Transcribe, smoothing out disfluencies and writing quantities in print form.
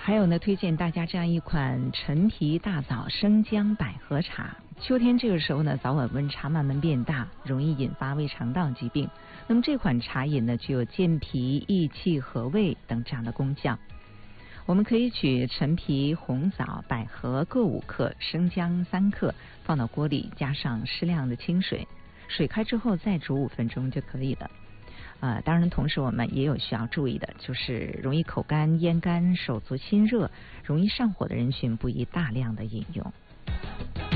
还有呢，推荐大家这样一款陈皮大枣生姜百合茶。秋天这个时候呢，早晚温差慢慢变大，容易引发胃肠道疾病。那么这款茶饮呢，具有健脾、益气、和胃等这样的功效。我们可以取陈皮、红枣、百合各5克，生姜3克，放到锅里，加上适量的清水，水开之后再煮5分钟就可以了。当然同时我们也有需要注意的，就是容易口干、咽干、手足心热、容易上火的人群不宜大量的饮用。